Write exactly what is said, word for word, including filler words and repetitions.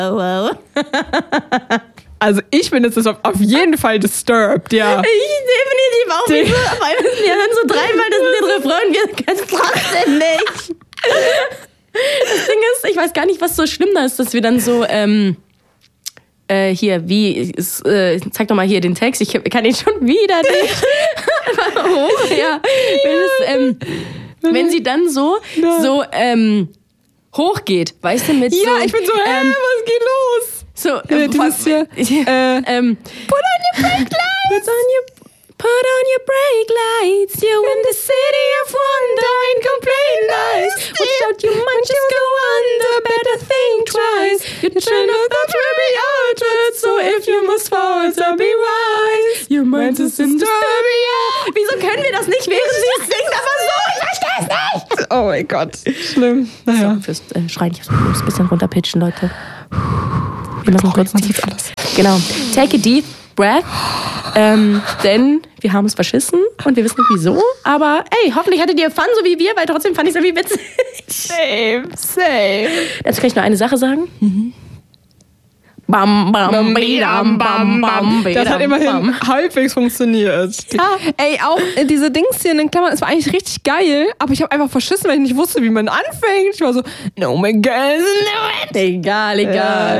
Oh, wow. Also ich bin jetzt auf jeden Fall disturbed, ja. Ich definitiv auch. Wie so, auf einmal, wir hören so dreimal das Refrain und wir können es trotzdem nicht. Das Ding ist, ich weiß gar nicht, was so schlimm da ist, dass wir dann so, ähm, äh, hier, wie, ist, äh, zeig doch mal hier den Text, ich kann ihn schon wieder nicht. Hoch, ja. Wenn, es, ähm, wenn sie dann so, so, ähm, hochgeht, weißt du, mit ja, so... Ja, ich bin so, hä, ähm, was geht los? So, äh, was, hier, äh, ähm, put on your brake lights, put on your, put on your brake lights, you're in the city of wonder, incomplete lies, watch out, you might just go under, better think twice, your train of thought will be altered, so if you must fall, so be wise, your mind is in disturbia. Wieso können wir das nicht, während sie singt, aber so, ich verstehe es nicht. Oh mein Gott, schlimm. Naja. So, fürs äh, Schreien, ich muss ein bisschen runterpitchen, Leute. Wir machen kurz tief. Alles. Genau. Take a deep breath. Ähm, denn wir haben es verschissen und wir wissen nicht wieso. Aber ey, hoffentlich hattet ihr Fun, so wie wir, weil trotzdem fand ich es irgendwie witzig. Same, same. Dazu kann ich nur eine Sache sagen. Mhm. Bam, bam, bam, bam, bam. Das hat immerhin halbwegs funktioniert. Ja. Ey, auch äh, diese Dings hier in den Klammern, es war eigentlich richtig geil, aber ich habe einfach verschissen, weil ich nicht wusste, wie man anfängt. Ich war so, no my God, no it. Egal, egal.